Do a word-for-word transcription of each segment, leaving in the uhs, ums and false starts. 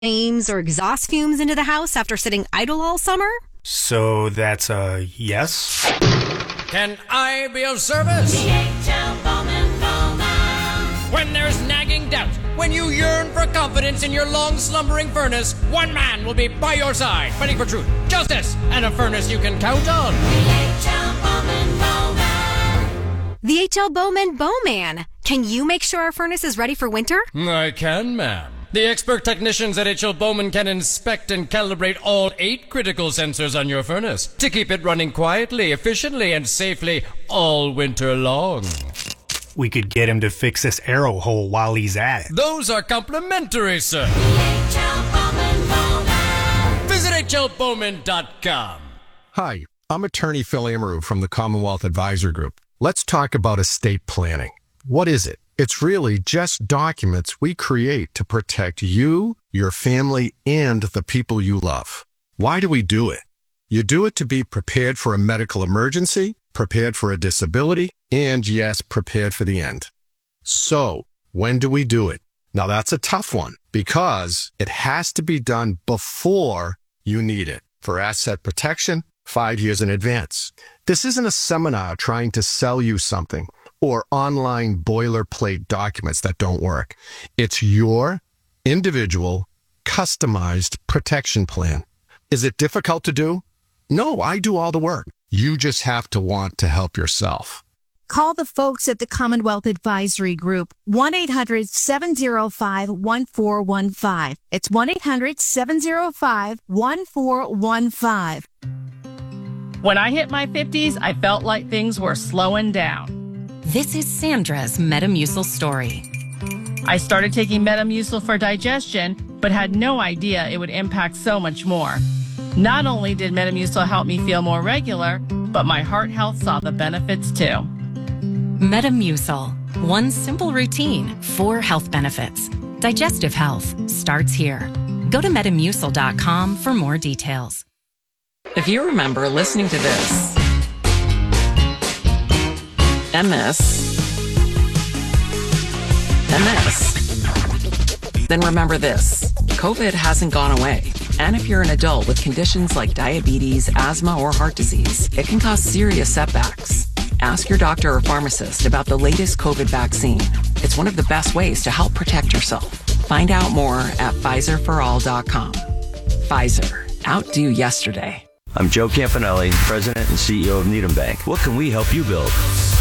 flames or exhaust fumes into the house after sitting idle all summer? So that's a yes? Can I be of service? D H L Bowman Bowman. When there's nagging doubt, when you yearn for confidence in your long slumbering furnace, one man will be by your side, fighting for truth, justice, and a furnace you can count on. D H L Bowman Bowman. The H L Bowman Bowman. Can you make sure our furnace is ready for winter? I can, ma'am. The expert technicians at H L Bowman can inspect and calibrate all eight critical sensors on your furnace to keep it running quietly, efficiently, and safely all winter long. We could get him to fix this arrow hole while he's at it. Those are complimentary, sir. D H L Bowman Bowman. Visit H L Bowman dot com. Hi, I'm attorney Phil Amaru from the Commonwealth Advisor Group. Let's talk about estate planning. What is it? It's really just documents we create to protect you, your family, and the people you love. Why do we do it? You do it to be prepared for a medical emergency, prepared for a disability, and yes, prepared for the end. So, when do we do it? Now that's a tough one because it has to be done before you need it for asset protection five years in advance. This isn't a seminar trying to sell you something or online boilerplate documents that don't work. It's your individual, customized protection plan. Is it difficult to do? No, I do all the work. You just have to want to help yourself. Call the folks at the Commonwealth Advisory Group, one eight hundred seven oh five one four one five. It's one eight hundred seven oh five one four one five. When I hit my fifties, I felt like things were slowing down. This is Sandra's Metamucil story. I started taking Metamucil for digestion, but had no idea it would impact so much more. Not only did Metamucil help me feel more regular, but my heart health saw the benefits too. Metamucil. One simple routine, four health benefits. Digestive health starts here. Go to metamucil dot com for more details. If you remember listening to this, M S, M S, then remember this. COVID hasn't gone away. And if you're an adult with conditions like diabetes, asthma, or heart disease, it can cause serious setbacks. Ask your doctor or pharmacist about the latest COVID vaccine. It's one of the best ways to help protect yourself. Find out more at Pfizer for all dot com. Pfizer. Outdo yesterday. I'm Joe Campanelli, President and C E O of Needham Bank. What can we help you build?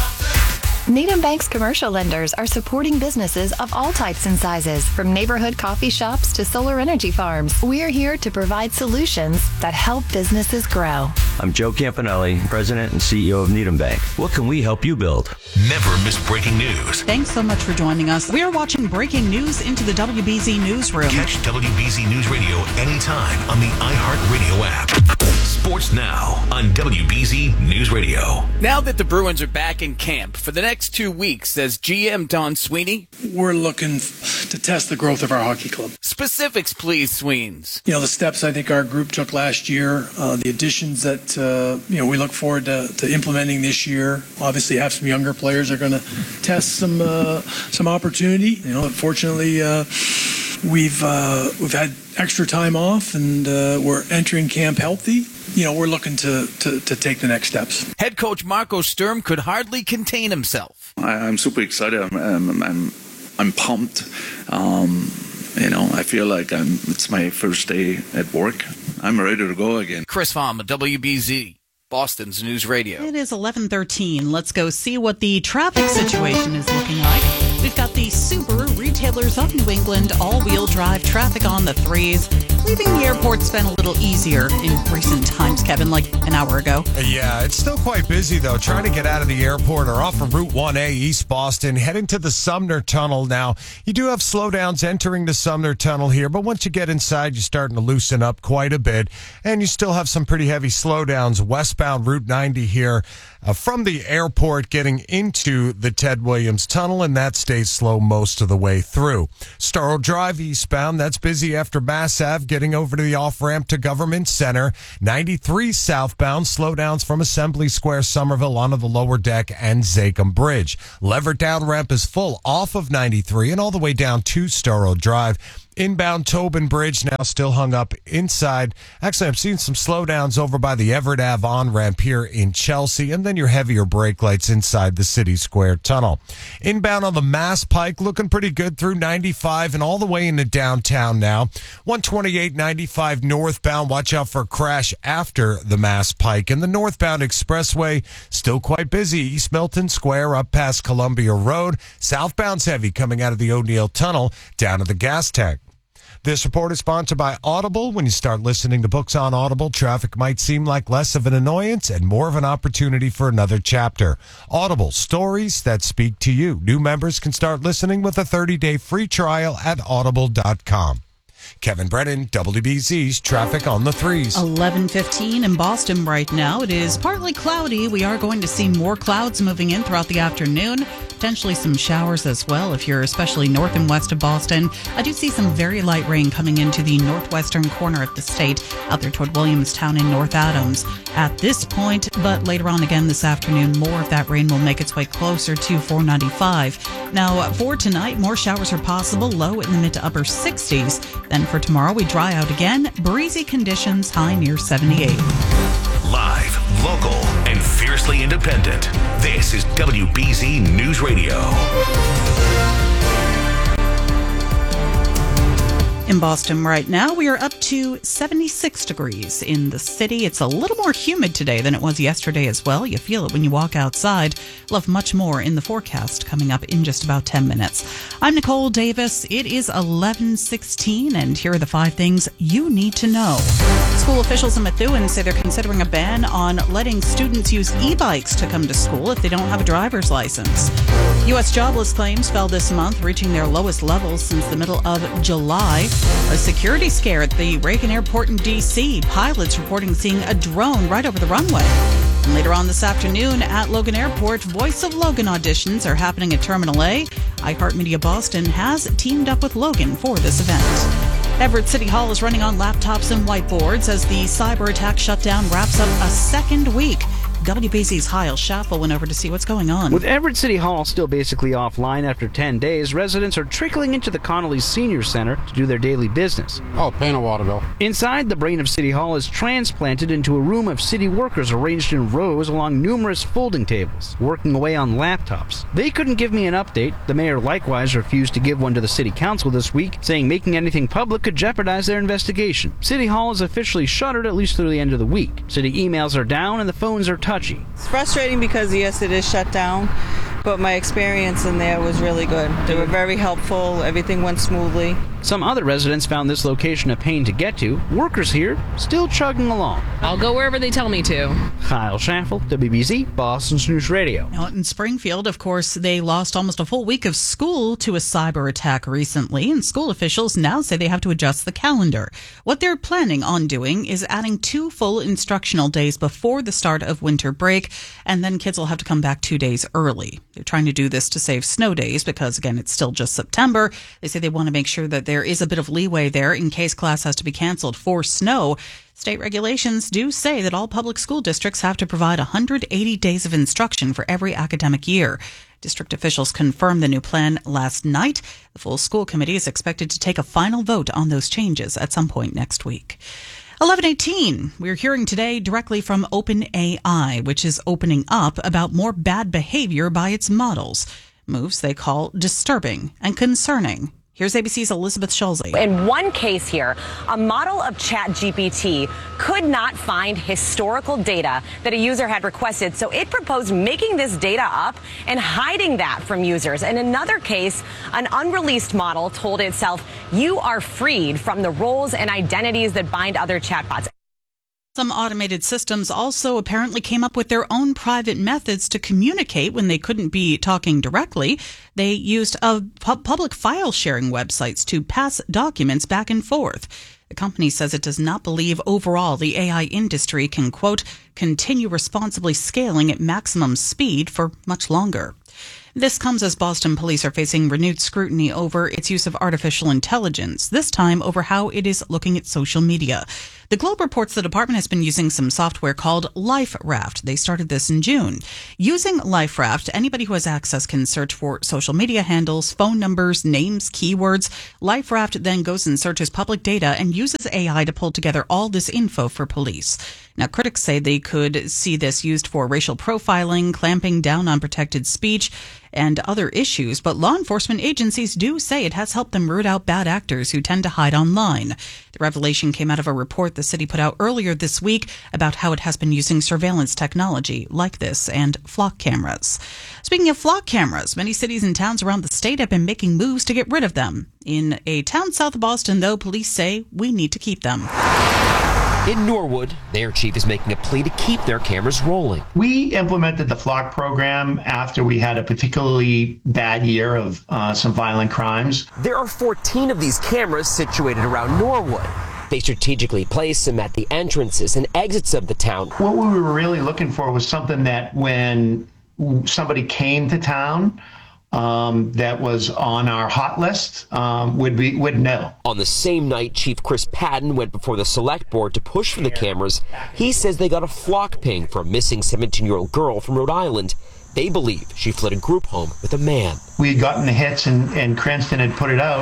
Needham Bank's commercial lenders are supporting businesses of all types and sizes, from neighborhood coffee shops to solar energy farms. We're here to provide solutions that help businesses grow. I'm Joe Campanelli, President and C E O of Needham Bank. What can we help you build? Never miss breaking news. Thanks so much for joining us. We are watching breaking news into the W B Z Newsroom. Catch W B Z News Radio anytime on the iHeartRadio app. Sports Now on W B Z News Radio. Now that the Bruins are back in camp for the next two weeks, says G M Don Sweeney, we're looking to test the growth of our hockey club. Specifics, please, Sweens. You know, the steps I think our group took last year, uh, the additions that, uh, you know, we look forward to, to implementing this year. Obviously have some younger players that are going to test some uh, some opportunity. You know, unfortunately, uh, we've, uh, we've had extra time off and uh, we're entering camp healthy. You know, we're looking to, to, to take the next steps. Head coach Marco Sturm could hardly contain himself. I, I'm super excited. I'm I'm I'm, I'm pumped. Um, you know, I feel like I'm. It's my first day at work. I'm ready to go again. Chris Pham, W B Z, Boston's News Radio. It is eleven thirteen. Let's go see what the traffic situation is looking like. We've got the Subaru retailers of New England all-wheel drive traffic on the threes. Leaving the airport's been a little easier in recent times, Kevin, like an hour ago. Yeah, it's still quite busy, though, trying to get out of the airport or off of Route one A, East Boston, heading to the Sumner Tunnel. Now, you do have slowdowns entering the Sumner Tunnel here, but once you get inside, you're starting to loosen up quite a bit, and you still have some pretty heavy slowdowns westbound Route ninety here uh, from the airport getting into the Ted Williams Tunnel, and that stays slow most of the way through. Starl Drive eastbound, that's busy after Mass Ave, getting over to the off-ramp to Government Center. ninety-three southbound, slowdowns from Assembly Square, Somerville onto the lower deck and Zakem Bridge. Lever down ramp is full off of ninety-three and all the way down to Starl Drive. Inbound Tobin Bridge now still hung up inside. Actually, I'm seeing some slowdowns over by the Everett Ave on-ramp here in Chelsea, and then your heavier brake lights inside the City Square Tunnel. Inbound on the Mass Pike, looking pretty good through ninety-five and all the way into downtown now. one twenty-eight ninety-five northbound, watch out for a crash after the Mass Pike. And the northbound expressway, still quite busy. East Milton Square up past Columbia Road. Southbound's heavy coming out of the O'Neill Tunnel down to the gas tank. This report is sponsored by Audible. When you start listening to books on Audible, traffic might seem like less of an annoyance and more of an opportunity for another chapter. Audible, stories that speak to you. New members can start listening with a thirty-day free trial at audible dot com. Kevin Brennan, W B Z's Traffic on the Threes. eleven fifteen in Boston right now. It is partly cloudy. We are going to see more clouds moving in throughout the afternoon. Potentially some showers as well if you're especially north and west of Boston. I do see some very light rain coming into the northwestern corner of the state out there toward Williamstown and North Adams at this point. But later on again this afternoon, more of that rain will make its way closer to four ninety-five. Now for tonight, more showers are possible, low in the mid to upper sixties. Then for tomorrow, we dry out again. Breezy conditions, high near seventy-eight. Live, local, and fiercely independent. This is W B Z News Radio. In Boston right now, we are up to seventy-six degrees in the city. It's a little more humid today than it was yesterday as well. You feel it when you walk outside. We'll have much more in the forecast coming up in just about ten minutes. I'm Nicole Davis. It is eleven sixteen, and here are the five things you need to know. School officials in Methuen say they're considering a ban on letting students use e-bikes to come to school if they don't have a driver's license. U S jobless claims fell this month, reaching their lowest levels since the middle of July. A security scare at the Reagan Airport in D C. Pilots reporting seeing a drone right over the runway. And later on this afternoon at Logan Airport, Voice of Logan auditions are happening at Terminal A. iHeartMedia Boston has teamed up with Logan for this event. Everett City Hall is running on laptops and whiteboards as the cyber attack shutdown wraps up a second week. W B Z's Heil Schaffel went over to see what's going on. With Everett City Hall still basically offline after ten days, residents are trickling into the Connolly Senior Center to do their daily business. Oh, paying a water bill. Inside, the brain of City Hall is transplanted into a room of city workers arranged in rows along numerous folding tables, working away on laptops. They couldn't give me an update. The mayor likewise refused to give one to the city council this week, saying making anything public could jeopardize their investigation. City Hall is officially shuttered at least through the end of the week. City emails are down and the phones are touchy. It's frustrating because, yes, it is shut down, but my experience in there was really good. They were very helpful. Everything went smoothly. Some other residents found this location a pain to get to. Workers here still chugging along. I'll go wherever they tell me to. Kyle Schaffel, W B Z, Boston's News Radio. Out in Springfield, of course, they lost almost a full week of school to a cyber attack recently, and school officials now say they have to adjust the calendar. What they're planning on doing is adding two full instructional days before the start of winter break, and then kids will have to come back two days early. They're trying to do this to save snow days because, again, it's still just September. They say they want to make sure that there is a bit of leeway there in case class has to be canceled for snow. State regulations do say that all public school districts have to provide one hundred eighty days of instruction for every academic year. District officials confirmed the new plan last night. The full school committee is expected to take a final vote on those changes at some point next week. eleven eighteen, we're hearing today directly from OpenAI, which is opening up about more bad behavior by its models. Moves they call disturbing and concerning. Here's A B C's Elizabeth Schulze. In one case here, a model of ChatGPT could not find historical data that a user had requested, so it proposed making this data up and hiding that from users. In another case, an unreleased model told itself, "You are freed from the roles and identities that bind other chatbots." Some automated systems also apparently came up with their own private methods to communicate when they couldn't be talking directly. They used a pu- public file sharing websites to pass documents back and forth. The company says it does not believe overall the A I industry can, quote, continue responsibly scaling at maximum speed for much longer. This comes as Boston police are facing renewed scrutiny over its use of artificial intelligence, this time over how it is looking at social media. The Globe reports the department has been using some software called LifeRaft. They started this in June. Using LifeRaft, anybody who has access can search for social media handles, phone numbers, names, keywords. LifeRaft then goes and searches public data and uses A I to pull together all this info for police. Now, critics say they could see this used for racial profiling, clamping down on protected speech, and other issues, but law enforcement agencies do say it has helped them root out bad actors who tend to hide online. The revelation came out of a report the city put out earlier this week about how it has been using surveillance technology like this and flock cameras. Speaking of flock cameras, many cities and towns around the state have been making moves to get rid of them. In a town south of Boston, though, police say we need to keep them. In Norwood, their chief is making a plea to keep their cameras rolling. We implemented the flock program after we had a particularly bad year of uh, some violent crimes. There are fourteen of these cameras situated around Norwood. They strategically place them at the entrances and exits of the town. What we were really looking for was something that when somebody came to town, Um, that was on our hot list um, would be would know. On the same night, Chief Chris Patton went before the select board to push for the cameras. He says they got a flock ping for a missing seventeen-year-old girl from Rhode Island. They believe she fled a group home with a man. We had gotten the hits and, and Cranston had put it out.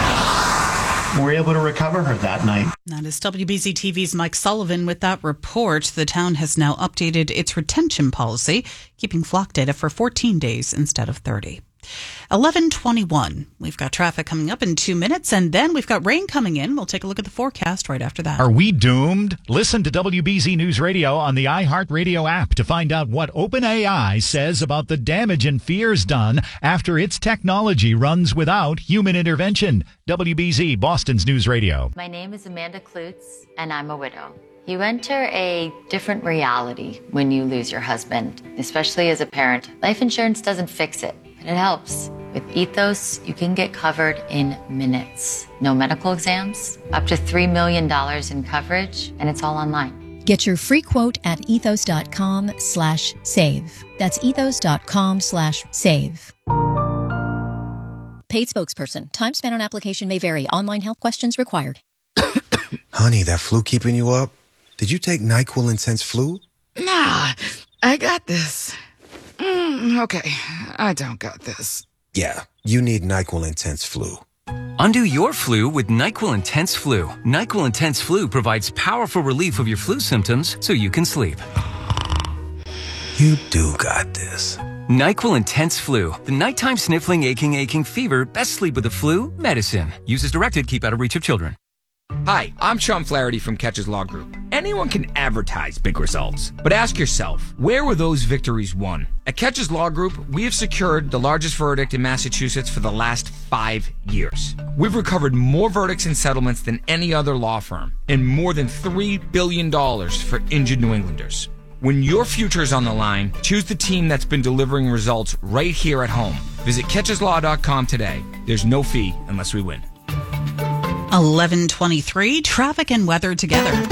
We were able to recover her that night. That is W B Z T V's Mike Sullivan with that report. The town has now updated its retention policy, keeping flock data for fourteen days instead of thirty. eleven twenty-one. We've got traffic coming up in two minutes, and then we've got rain coming in. We'll take a look at the forecast right after that. Are we doomed? Listen to W B Z News Radio on the iHeartRadio app to find out what OpenAI says about the damage and fears done after its technology runs without human intervention. W B Z, Boston's News Radio. My name is Amanda Klutz, and I'm a widow. You enter a different reality when you lose your husband, especially as a parent. Life insurance doesn't fix it, but it helps. With Ethos, you can get covered in minutes. No medical exams, up to three million dollars in coverage, and it's all online. Get your free quote at ethos.com slash save. That's ethos.com slash save. Paid spokesperson. Time spent on application may vary. Online health questions required. Honey, that flu keeping you up? Did you take NyQuil Intense Flu? Nah, I got this. Mm, okay, I don't got this. Yeah, you need NyQuil Intense Flu. Undo your flu with NyQuil Intense Flu. NyQuil Intense Flu provides powerful relief of your flu symptoms so you can sleep. You do got this. NyQuil Intense Flu. The nighttime sniffling, aching, aching fever. Best sleep with the flu medicine. Use as directed. Keep out of reach of children. Hi, I'm Sean Flaherty from Catches Law Group. Anyone can advertise big results, but ask yourself, where were those victories won? At Catches Law Group, we have secured the largest verdict in Massachusetts for the last five years. We've recovered more verdicts and settlements than any other law firm, and more than three billion dollars for injured New Englanders. When your future is on the line, choose the team that's been delivering results right here at home. Visit catches law dot com today. There's no fee unless we win. eleven twenty-three, traffic and weather together.